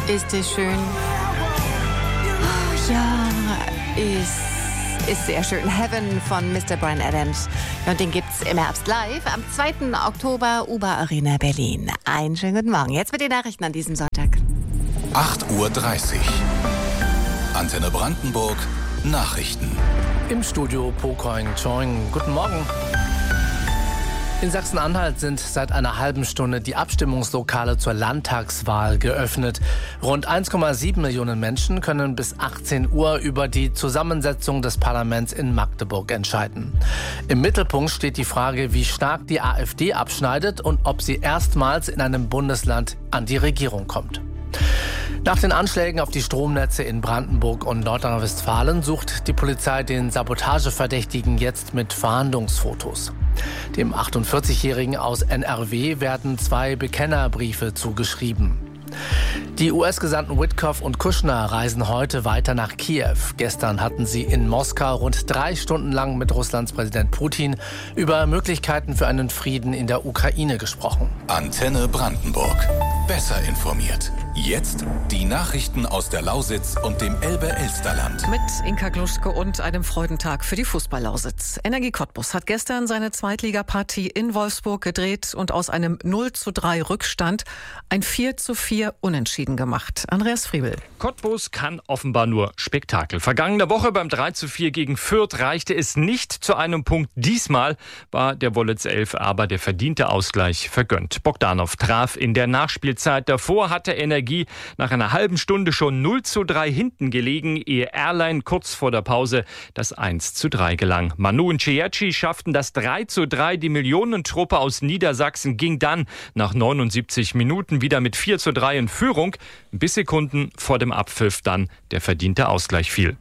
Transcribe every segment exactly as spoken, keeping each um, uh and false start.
Ist die schön? Oh, ja, ist, ist sehr schön. Heaven von Mister Bryan Adams. Und den gibt's im Herbst live am zweiten Oktober, U B A Arena Berlin. Einen schönen guten Morgen. Jetzt mit den Nachrichten an diesem Sonntag. acht Uhr dreißig. Antenne Brandenburg. Nachrichten. Im Studio Po Koing Choing. Guten Morgen. In Sachsen-Anhalt sind seit einer halben Stunde die Abstimmungslokale zur Landtagswahl geöffnet. Rund eins Komma sieben Millionen Menschen können bis achtzehn Uhr über die Zusammensetzung des Parlaments in Magdeburg entscheiden. Im Mittelpunkt steht die Frage, wie stark die AfD abschneidet und ob sie erstmals in einem Bundesland an die Regierung kommt. Nach den Anschlägen auf die Stromnetze in Brandenburg und Nordrhein-Westfalen sucht die Polizei den Sabotageverdächtigen jetzt mit Verhandlungsfotos. Dem achtundvierzigjährigen aus N R W werden zwei Bekennerbriefe zugeschrieben. Die U S-Gesandten Witkoff und Kushner reisen heute weiter nach Kiew. Gestern hatten sie in Moskau rund drei Stunden lang mit Russlands Präsident Putin über Möglichkeiten für einen Frieden in der Ukraine gesprochen. Antenne Brandenburg. Besser informiert. Jetzt die Nachrichten aus der Lausitz und dem Elbe-Elsterland. Mit Inka Gluschke und einem Freudentag für die Fußball-Lausitz. Energie Cottbus hat gestern seine Zweitligapartie in Wolfsburg gedreht und aus einem null zu drei Rückstand ein vier zu vier Unentschieden gemacht. Andreas Friebel. Cottbus kann offenbar nur Spektakel. Vergangene Woche beim drei zu vier gegen Fürth reichte es nicht zu einem Punkt. Diesmal war der Wollitz Elf aber der verdiente Ausgleich vergönnt. Bogdanov traf in der Nachspielzeit. Davor hatte Energie nach einer halben Stunde schon null zu drei hinten gelegen, ehe Erlein kurz vor der Pause das eins zu drei gelang. Manu und Ciecci schafften das drei zu drei. Die Millionentruppe aus Niedersachsen ging dann nach neunundsiebzig Minuten wieder mit vier zu drei in Führung, bis Sekunden vor dem Abpfiff dann der verdiente Ausgleich fiel.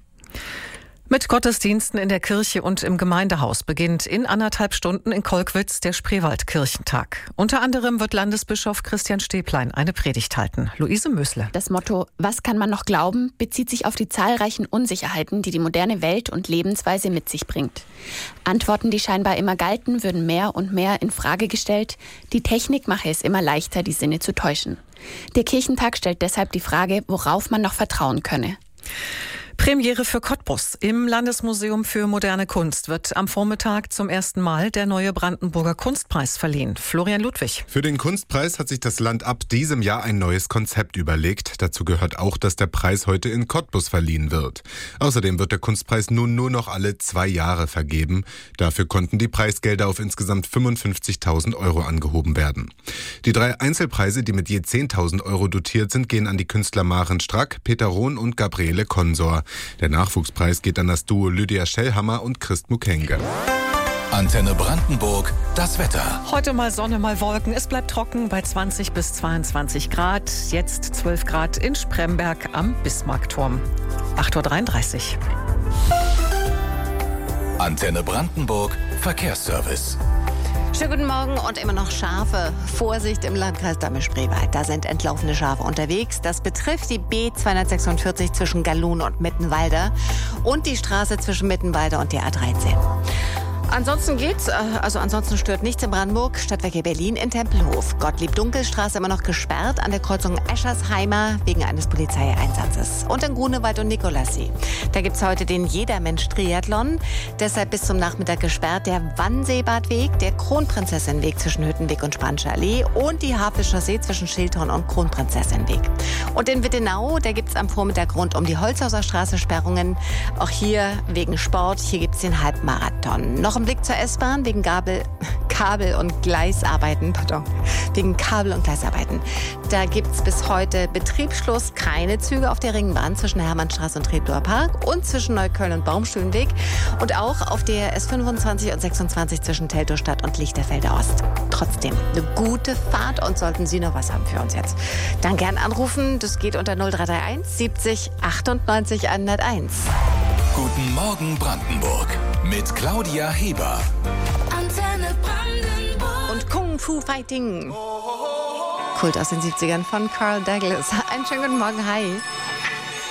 Mit Gottesdiensten in der Kirche und im Gemeindehaus beginnt in anderthalb Stunden in Kolkwitz der Spreewald-Kirchentag. Unter anderem wird Landesbischof Christian Stäblein eine Predigt halten. Luise Mösle. Das Motto »Was kann man noch glauben?« bezieht sich auf die zahlreichen Unsicherheiten, die die moderne Welt und Lebensweise mit sich bringt. Antworten, die scheinbar immer galten, würden mehr und mehr in Frage gestellt. Die Technik mache es immer leichter, die Sinne zu täuschen. Der Kirchentag stellt deshalb die Frage, worauf man noch vertrauen könne. Premiere für Cottbus. Im Landesmuseum für moderne Kunst wird am Vormittag zum ersten Mal der neue Brandenburger Kunstpreis verliehen. Florian Ludwig. Für den Kunstpreis hat sich das Land ab diesem Jahr ein neues Konzept überlegt. Dazu gehört auch, dass der Preis heute in Cottbus verliehen wird. Außerdem wird der Kunstpreis nun nur noch alle zwei Jahre vergeben. Dafür konnten die Preisgelder auf insgesamt fünfundfünfzigtausend Euro angehoben werden. Die drei Einzelpreise, die mit je zehntausend Euro dotiert sind, gehen an die Künstler Maren Strack, Peter Rohn und Gabriele Konsor. Der Nachwuchspreis geht an das Duo Lydia Schellhammer und Christ Mukenge. Antenne Brandenburg, das Wetter. Heute mal Sonne, mal Wolken. Es bleibt trocken bei zwanzig bis zweiundzwanzig Grad. Jetzt zwölf Grad in Spremberg am Bismarckturm. acht Uhr dreiunddreißig. Antenne Brandenburg, Verkehrsservice. Schönen guten Morgen und immer noch Schafe. Vorsicht im Landkreis Damme-Spreewald. Da sind entlaufene Schafe unterwegs. Das betrifft die B zweihundertsechsundvierzig zwischen Gallun und Mittenwalde und die Straße zwischen Mittenwalde und der A dreizehn. Ansonsten geht's, also ansonsten stört nichts in Brandenburg. Stadtwerke Berlin in Tempelhof. Gottlieb-Dunkel-Straße immer noch gesperrt an der Kreuzung Eschersheimer wegen eines Polizeieinsatzes. Und in Grunewald und Nikolassee. Da gibt's heute den Jedermensch-Triathlon. Deshalb bis zum Nachmittag gesperrt der Wannseebadweg, der Kronprinzessinweg zwischen Hüttenweg und Spanische Allee und die Havelchaussee zwischen Schildhorn und Kronprinzessinweg. Und in Wittenau, da gibt's am Vormittag rund um die Holzhauser Straße Sperrungen. Auch hier wegen Sport. Hier gibt's den Halbmarathon. Noch ein Blick zur S-Bahn wegen Gabel, Kabel- und Gleisarbeiten. Pardon, wegen Kabel- und Gleisarbeiten. Da gibt es bis heute Betriebsschluss, keine Züge auf der Ringbahn zwischen Hermannstraße und Treptower Park und zwischen Neukölln und Baumschulenweg. Und auch auf der S fünfundzwanzig und sechsundzwanzig zwischen Teltowstadt und Lichterfelde Ost. Trotzdem eine gute Fahrt und sollten Sie noch was haben für uns jetzt, dann gern anrufen. Das geht unter null drei drei eins siebzig achtundneunzig hunderteins. Guten Morgen Brandenburg mit Claudia Heber. Antenne Brandenburg. Und Kung Fu Fighting. Kult aus den siebzigern von Carl Douglas. Einen schönen guten Morgen, hi.